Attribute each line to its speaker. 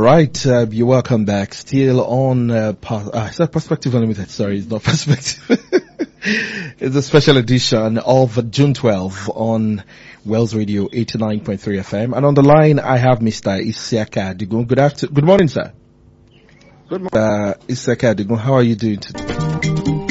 Speaker 1: right, you're welcome back. Still on, it's not Perspective Unlimited, sorry, it's not Perspective. It's a special edition of June 12 on Wells Radio 89.3 FM. And on the line, I have Mr. Isiaka Adigun. Good morning, sir.
Speaker 2: Good morning.
Speaker 1: Isiaka Adigun, how are you doing today?